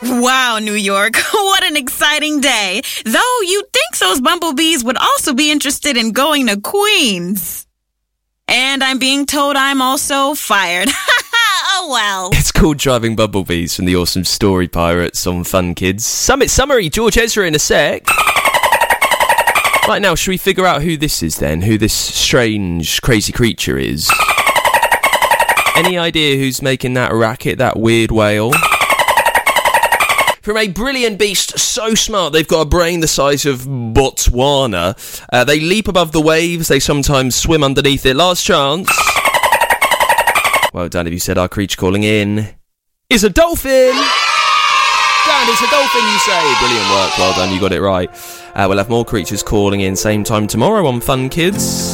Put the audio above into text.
Wow, New York, what an exciting day. Though you'd think those bumblebees would also be interested in going to Queens. And I'm being told I'm also fired. Oh well. It's called Driving Bumblebees from the awesome Story Pirates on Fun Kids. Summit Summary, George Ezra in a sec. Right now, should we figure out who this is then? Who this strange, crazy creature is? Any idea who's making that racket, that weird whale? From a brilliant beast so smart they've got a brain the size of Botswana. They leap above the waves, they sometimes swim underneath it. Last chance. Well done if you said our creature calling in is a dolphin. Dan, it's a dolphin, you say. Brilliant work, well done, you got it right. We'll have more creatures calling in same time tomorrow on Fun Kids.